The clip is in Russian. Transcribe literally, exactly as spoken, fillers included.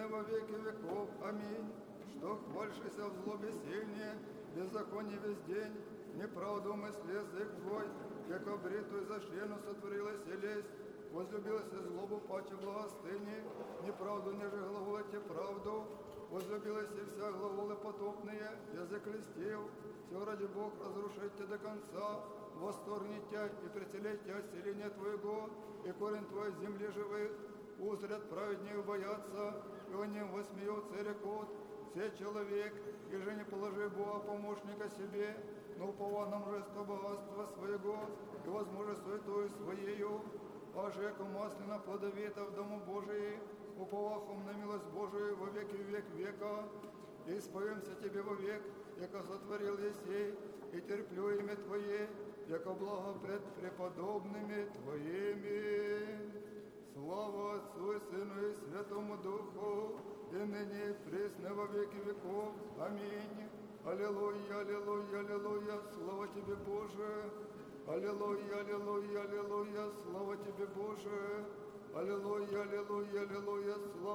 пресны во веки веков. Аминь. Что хвальшися в злобе сильнее, беззаконие весь день, неправду мысли язык твой, как обритую за шену сотворилась и лесть, возлюбилась и злобу паче благостыни, неправду неже глаголите правду, возлюбилась и вся глаголы потопные, язык листил, все ради Бог разрушите до конца, восторгните и прицелите отселение Твоего, и корень Твой земли живых, узрят праведнее боятся, и о нем восмеются и рекут, все человек, и же не положи Бога помощника себе, но упова на множество богатства своего, и возможно суетою своею, а же яко масляно плодовито в Дому Божии, уповахом на милость Божию во веки век века, и исповемся Тебе вовек, яко сотворил Есей, и терплю имя Твое, яко благо пред преподобными Твоими. Слава Отцу и Сыну и Святому Духу, и ныне и присно во веки веков. Аминь. Аллилуйя, аллилуйя, аллилуйя, слава Тебе, Боже. Аллилуйя, аллилуйя, аллилуйя, слава Тебе, Боже. Аллилуйя, аллилуйя, аллилуйя, слава